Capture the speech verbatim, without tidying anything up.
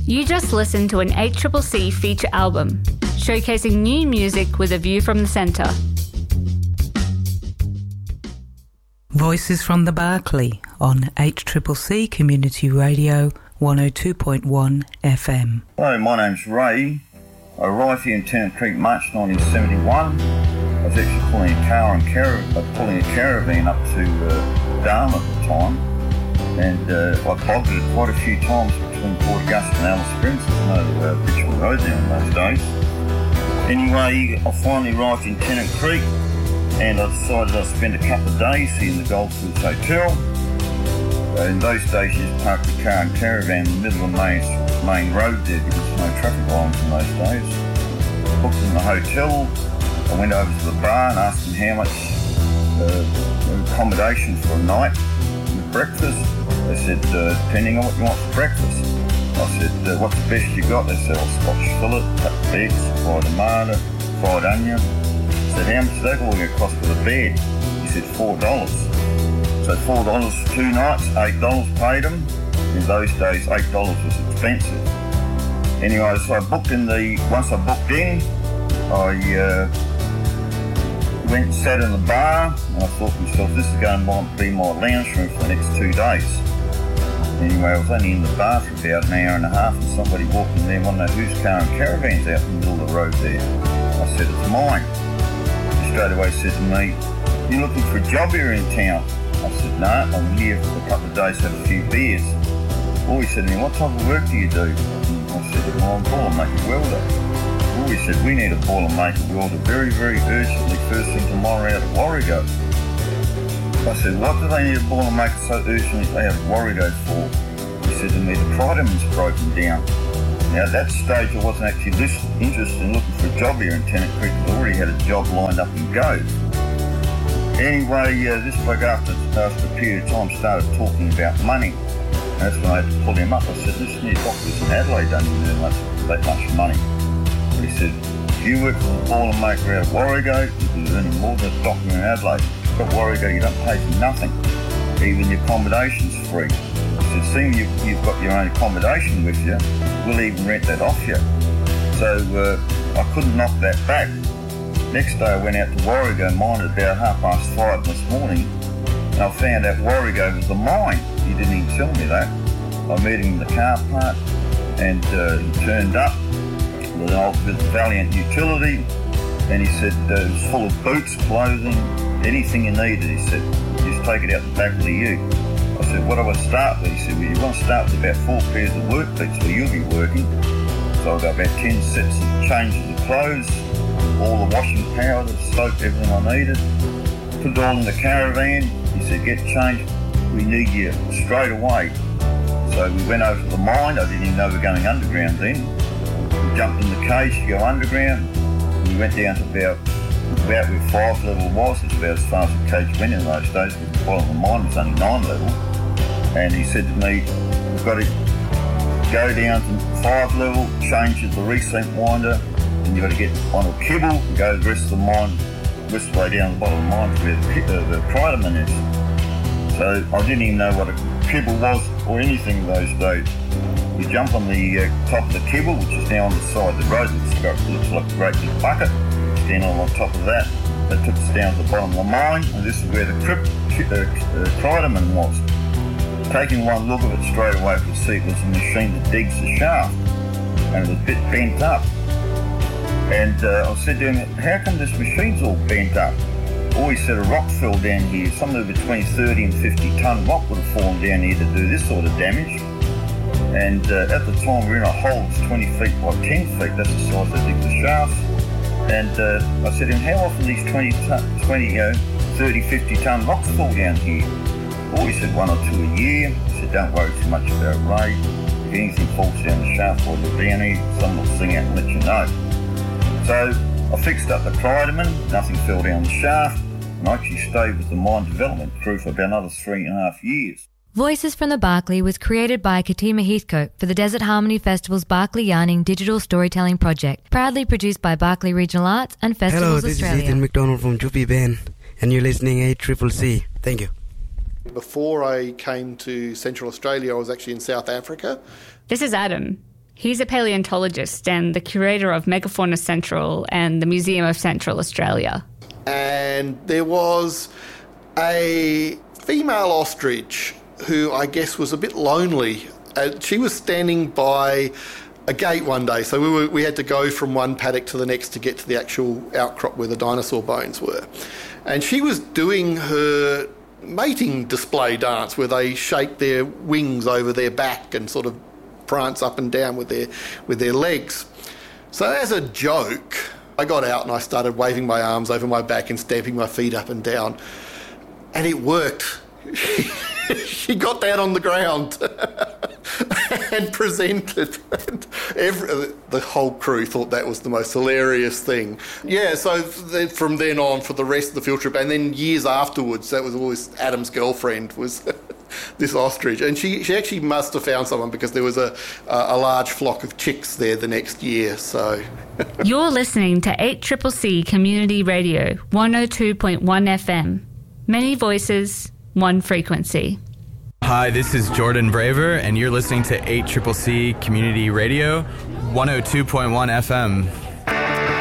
You just listened to an eight C C C feature album, showcasing new music with a view from the centre. Voices from the Barclay on eight C C C Community Radio one oh two point one F M. Hello, my name's Ray. I arrived here in Tennant Creek March nineteen seventy-one. I was actually pulling a car and caravan, uh, pulling a caravan up to uh, Darwin at the time, and uh, I bogged it quite a few times between Port Augusta and Alice Springs. There's no uh, Richmond Road there in those days. Anyway, I finally arrived in Tennant Creek, and I decided I'd spend a couple of days here in the Goldfields Hotel. Uh, in those days, you just parked the car and caravan in the middle of the main, main road there because there was no traffic lines in those days. Booked in the hotel. I went over to the bar and asked them how much uh, accommodation for a night with breakfast. They said, uh, depending on what you want for breakfast. I said, uh, what's the best you got? They said, oh, Scotch fillet, cut eggs, fried tomato, fried onion. I said, how much is that all going to cost for the bed? He said, four dollars. So four dollars for two nights, eight dollars paid them. In those days, eight dollars was expensive. Anyway, so I booked in the, once I booked in, I uh, went and sat in the bar, and I thought to myself, this is going to be my lounge room for the next two days. Anyway, I was only in the bar for about an hour and a half, and somebody walked in there, wanted to know whose car and caravan's out in the middle of the road there. I said, it's mine. He straight away said to me, you looking for a job here in town? I said, no, I'm here for a couple of days to have a few beers. Oh, he said to me, what type of work do you do? I said, well, I'm a boilermaker welder. Oh, he said, we need a boilermaker welder very, very urgently first thing tomorrow out at Warrego. I said, what do they need a boilermaker so urgently out at Warrego for? He said to me, the Criderman's broken down. Now, at that stage, I wasn't actually list- interested in looking for a job here in Tennant Creek. I already had a job lined up in Gove. Anyway, uh, this bloke after, after a period of time started talking about money. And that's when I had to pull him up. I said, listen here, doctors in Adelaide don't even earn much, that much money. But he said, if you work for a boilermaker out of Warrego, you'll be earning more than a doctor in Adelaide. If you've got Warrego, you don't pay for nothing. Even your accommodation's free. He said, seeing you, you've got your own accommodation with you, we'll even rent that off you. So uh, I couldn't knock that back. Next day I went out to Warrego mine at about half past five this morning, and I found out Warrego was a mine. He didn't even tell me that. I met him in the car park, and uh, he turned up with an old with Valiant utility, and he said uh, it was full of boots, clothing, anything you needed. He said, just take it out the back of the ute. I said, what do I start with? He said, well, you want to start with about four pairs of work boots where you'll be working. So I got about ten sets of changes of clothes, all the washing powder, soap, everything I needed. Put it all in the caravan. He said, get changed. We need you straight away. So we went over to the mine. I didn't even know we were going underground then. We jumped in the cage to go underground. We went down to about, about where five level was. It's about as far as the cage went in those days. Because the bottom of the mine was only nine level. And he said to me, we've got to go down to five level, change the recent winder, and you've got to get on a kibble and go the rest of the mine, the rest of the way down the bottom of the mine to where the, uh, the Criderman is. So I didn't even know what a kibble was or anything in those days. We jump on the uh, top of the kibble, which is now on the side of the road. It's got, it looks like a great big bucket. Stand on top of that. That took us down to the bottom of the mine, and this is where the crypt, uh, uh, Criderman was. Taking one look at it straight away, I could see it was a machine that digs the shaft, and it was a bit bent up. And uh, I said to him, how come this machine's all bent up? Oh, he said, a rock fell down here. Somewhere between thirty and fifty tonne rock would have fallen down here to do this sort of damage. And uh, at the time, we were in a hole that's twenty feet by ten feet. That's the size they dig the shafts. And uh, I said to him, how often these twenty, twenty, uh, thirty, fifty tonne rocks fall down here? Oh, he said, one or two a year. He said, don't worry too much about Ray. If anything falls down the shaft while you're down here, someone will sing out and let you know. So I fixed up the Criderman, nothing fell down the shaft, and I actually stayed with the mine development crew for about another three and a half years. Voices from the Barclay was created by Katima Heathcote for the Desert Harmony Festival's Barclay Yarning Digital Storytelling Project, proudly produced by Barclay Regional Arts and Festivals Hello, this Australia. is Ethan McDonald from Juppie Band, and you're listening to eight C C C. Thank you. Before I came to Central Australia, I was actually in South Africa. This is Adam. He's a paleontologist and the curator of Megafauna Central and the Museum of Central Australia. And there was a female ostrich who I guess was a bit lonely. Uh, she was standing by a gate one day, so we were, we had to go from one paddock to the next to get to the actual outcrop where the dinosaur bones were. And she was doing her mating display dance where they shake their wings over their back and sort of prance up and down with their with their legs. So as a joke, I got out and I started waving my arms over my back and stamping my feet up and down, and it worked. She got down on the ground and presented. Every, the whole crew thought that was the most hilarious thing. Yeah, so from then on, for the rest of the field trip, and then years afterwards, that was always Adam's girlfriend, was this ostrich. And she, she actually must have found someone because there was a, a, a large flock of chicks there the next year. So You're listening to eight C C C Community Radio, one oh two point one F M. Many voices, one frequency. Hi, this is Jordan Braver, and you're listening to eight C C C Community Radio, one oh two point one F M.